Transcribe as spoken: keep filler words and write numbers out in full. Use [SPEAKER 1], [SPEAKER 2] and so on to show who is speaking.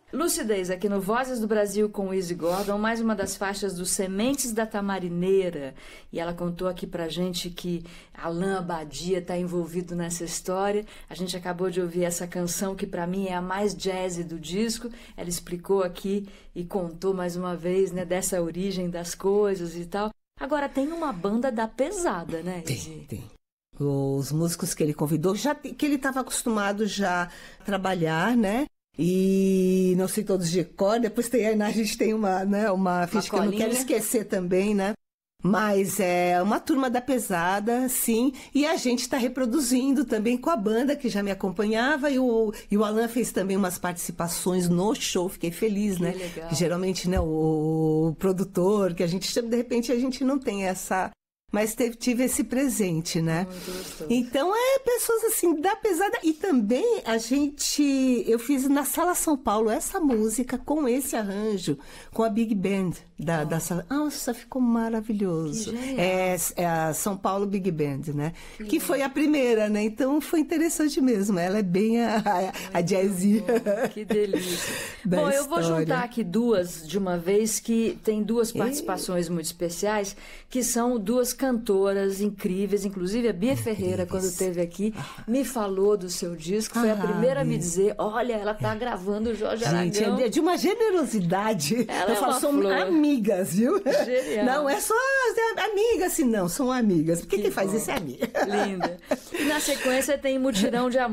[SPEAKER 1] Lucidez aqui no Vozes do Brasil com Izzy Gordon, mais uma das faixas do Sementes da Tamarineira. E ela contou aqui pra gente que Alain Abadia está envolvido nessa história. A gente acabou de ouvir essa canção que pra mim é a mais jazzy do disco. Ela explicou aqui e contou mais uma vez, né, dessa origem das coisas e tal. Agora tem uma banda da pesada, né, Izzy?
[SPEAKER 2] Tem, tem. Os músicos que ele convidou, já que ele estava acostumado já a trabalhar, né? E não sei todos de cor, depois tem, a gente tem uma, né, uma ficha que eu não quero esquecer também, né? Mas é uma turma da pesada, sim, e a gente está reproduzindo também com a banda que já me acompanhava, e o, e o Alain fez também umas participações no show, fiquei feliz,
[SPEAKER 1] que
[SPEAKER 2] né?
[SPEAKER 1] Legal.
[SPEAKER 2] Geralmente, né, o, o produtor, que a gente chama, de repente a gente não tem essa... Mas teve, tive esse presente, né?
[SPEAKER 1] Muito gostoso.
[SPEAKER 2] Então, é pessoas assim, da pesada. E também a gente... Eu fiz na Sala São Paulo essa música com esse arranjo, com a Big Band da, oh. da Sala. Nossa, ficou maravilhoso. É, é a São Paulo Big Band, né? Que, que foi a primeira, né? Então, foi interessante mesmo. Ela é bem a, a, a jazzy.
[SPEAKER 1] Que delícia. Bom, eu vou juntar aqui duas de uma vez, que tem duas participações Ei. muito especiais, que são duas cantoras incríveis, inclusive a Bia incríveis. Ferreira, quando esteve aqui, ah. me falou do seu disco, foi ah, a primeira a me dizer, olha, ela tá é. gravando o Jorge
[SPEAKER 2] Gente,
[SPEAKER 1] Aragão.
[SPEAKER 2] É de uma generosidade.
[SPEAKER 1] Ela
[SPEAKER 2] eu
[SPEAKER 1] é
[SPEAKER 2] falo,
[SPEAKER 1] uma
[SPEAKER 2] são
[SPEAKER 1] flor.
[SPEAKER 2] amigas, viu?
[SPEAKER 1] Genial.
[SPEAKER 2] Não é só amigas, assim, não, são amigas. Porque
[SPEAKER 1] que
[SPEAKER 2] quem faz
[SPEAKER 1] bom.
[SPEAKER 2] isso é amiga.
[SPEAKER 1] Linda. E na sequência tem Mutirão de Amor.